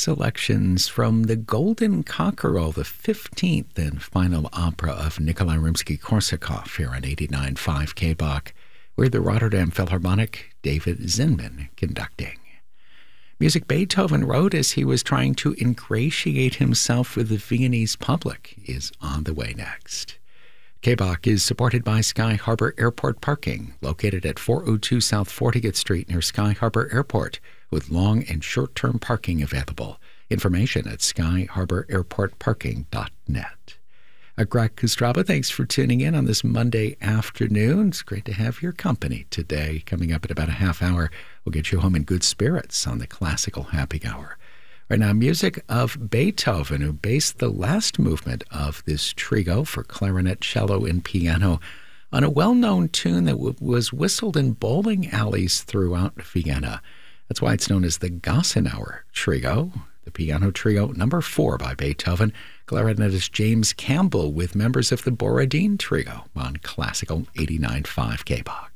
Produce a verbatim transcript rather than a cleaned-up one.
selections from The Golden Cockerel, the fifteenth and final opera of Nikolai Rimsky-Korsakov here on eighty-nine point five K B O C, where the Rotterdam Philharmonic, David Zinman conducting. Music Beethoven wrote as he was trying to ingratiate himself with the Viennese public is on the way next. K B O C is supported by Sky Harbor Airport Parking, located at four oh two South fortieth Street near Sky Harbor Airport, with long and short-term parking available. Information at sky harbor airport parking dot net. Uh, Greg Kostraba, thanks for tuning in on this Monday afternoon. It's great to have your company today. Coming up in about a half hour, we'll get you home in good spirits on the Classical Happy Hour. Right now, music of Beethoven, who based the last movement of this trio for clarinet, cello, and piano on a well-known tune that w- was whistled in bowling alleys throughout Vienna. That's why it's known as the Gossenauer Trio. The piano trio number four by Beethoven, clarinetist James Campbell with members of the Borodin Trio on Classical eighty-nine point five K B O C.